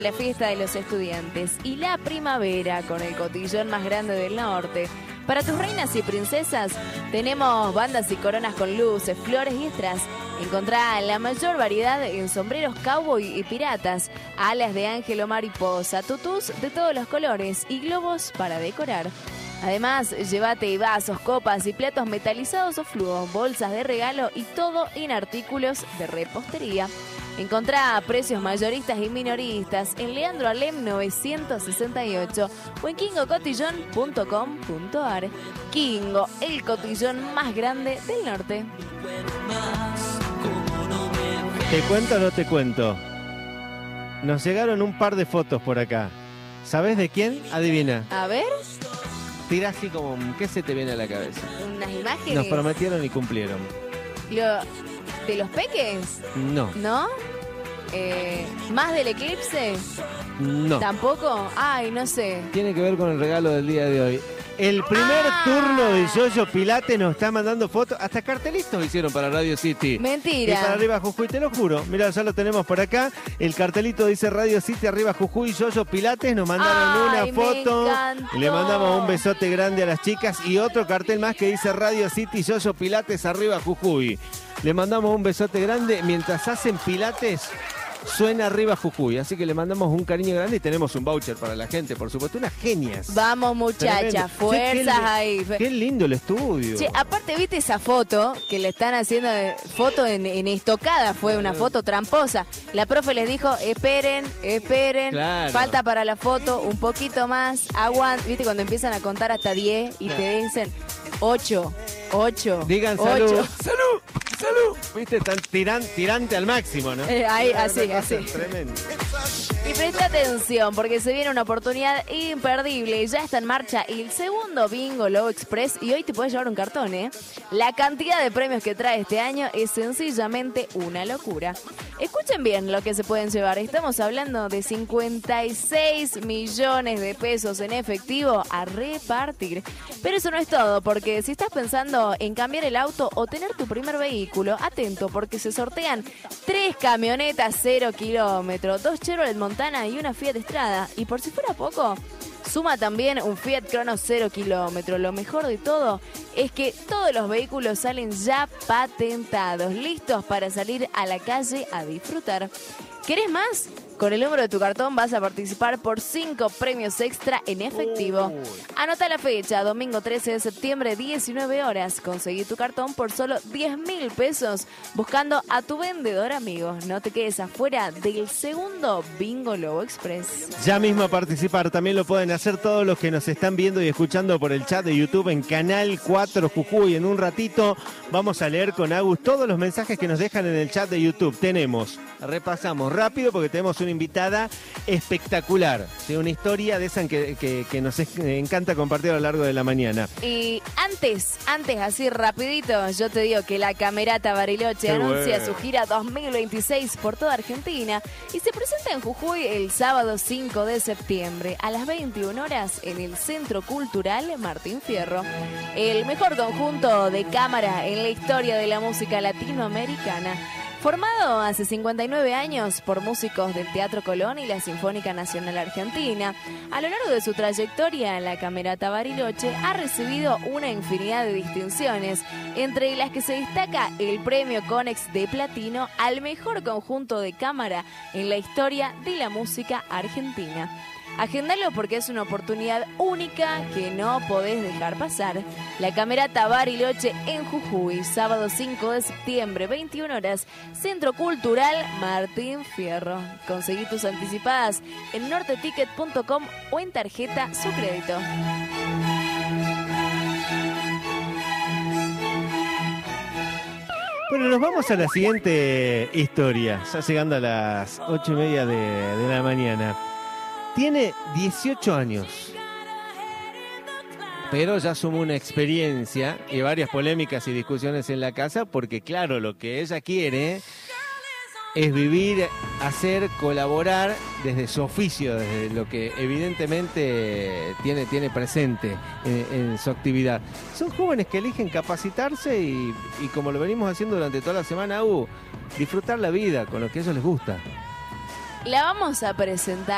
La fiesta de los estudiantes y la primavera con el cotillón más grande del norte. Para tus reinas y princesas tenemos bandas y coronas con luces, flores y strass. Encontrá la mayor variedad en sombreros cowboy y piratas, alas de ángel o mariposa, tutús de todos los colores y globos para decorar. Además, llévate vasos, copas y platos metalizados o fluo, bolsas de regalo y todo en artículos de repostería. Encontrá precios mayoristas y minoristas en Leandro Alem 968 o en kingocotillon.com.ar. Kingo, el cotillón más grande del norte. ¿Te cuento o no te cuento? Nos llegaron un par de fotos por acá. ¿Sabés de quién? Adivina. A ver. Tira así como, ¿qué se te viene a la cabeza? Unas imágenes. Nos prometieron y cumplieron. ¿De los peques? No. ¿No? ¿Más del eclipse? No. ¿Tampoco? Ay, no sé. Tiene que ver con el regalo del día de hoy. El primer turno de Yoyo Pilates nos está mandando fotos. Hasta cartelitos hicieron para Radio City. Mentira. Y para Arriba Jujuy, te lo juro. Mira, ya lo tenemos por acá. El cartelito dice Radio City, Arriba Jujuy, Yoyo Pilates. Nos mandaron una foto. Le mandamos un besote grande a las chicas. Y otro cartel más que dice Radio City, Yoyo Pilates, Arriba Jujuy. Le mandamos un besote grande. Mientras hacen pilates, suena Arriba Jujuy, así que le mandamos un cariño grande y tenemos un voucher para la gente, por supuesto, unas genias. Vamos muchachas, fuerzas ahí. Qué lindo el estudio. Che, aparte, ¿viste esa foto que le están haciendo? Foto en estocada, fue una foto tramposa. La profe les dijo, esperen, Claro. falta para la foto, un poquito más, aguant. ¿Viste cuando empiezan a contar hasta 10 y te dicen 8? Digan salud. ¡Salud! Viste, están tirante al máximo, ¿no? Ahí, así. Tremendo. Y presta atención, porque se viene una oportunidad imperdible. Ya está en marcha el segundo Bingo Low Express y hoy te puedes llevar un cartón, ¿eh? La cantidad de premios que trae este año es sencillamente una locura. Escuchen bien lo que se pueden llevar. Estamos hablando de 56 millones de pesos en efectivo a repartir. Pero eso no es todo, porque si estás pensando en cambiar el auto o tener tu primer vehículo, atento, porque se sortean 3 camionetas 0 kilómetros, 2 Chevrolet Montana y una Fiat Strada. Y por si fuera poco, suma también un Fiat Cronos 0 kilómetros. Lo mejor de todo es que todos los vehículos salen ya patentados, listos para salir a la calle a disfrutar. ¿Querés más? Con el número de tu cartón vas a participar por 5 premios extra en efectivo. Anota la fecha, domingo 13 de septiembre, 19 horas. Conseguí tu cartón por solo 10.000 pesos buscando a tu vendedor amigo. No te quedes afuera del segundo Bingo Lobo Express. Ya mismo a participar, también lo pueden hacer todos los que nos están viendo y escuchando por el chat de YouTube en Canal 4 Jujuy. En un ratito vamos a leer con Agus todos los mensajes que nos dejan en el chat de YouTube. Repasamos rápido porque tenemos una invitada espectacular, ¿sí? Una historia de esa que nos encanta compartir a lo largo de la mañana. Y antes, así rapidito, yo te digo que la Camerata Bariloche anuncia su gira 2026 por toda Argentina y se presenta en Jujuy el sábado 5 de septiembre a las 21 horas en el Centro Cultural Martín Fierro. El mejor conjunto de cámara en la historia de la música latinoamericana. Formado hace 59 años por músicos del Teatro Colón y la Sinfónica Nacional Argentina, a lo largo de su trayectoria, la Camerata Bariloche ha recibido una infinidad de distinciones, entre las que se destaca el Premio Conex de Platino al mejor conjunto de cámara en la historia de la música argentina. Agendalo porque es una oportunidad única que no podés dejar pasar. La Camerata Bariloche en Jujuy, sábado 5 de septiembre, 21 horas, Centro Cultural Martín Fierro. Conseguí tus anticipadas en norteticket.com o en tarjeta su crédito. Bueno, nos vamos a la siguiente historia, ya llegando a las 8:30 de la mañana. Tiene 18 años, pero ya sumó una experiencia y varias polémicas y discusiones en la casa porque, claro, lo que ella quiere es vivir, hacer, colaborar desde su oficio, desde lo que evidentemente tiene presente en su actividad. Son jóvenes que eligen capacitarse y como lo venimos haciendo durante toda la semana, disfrutar la vida con lo que a ellos les gusta. La vamos a presentar.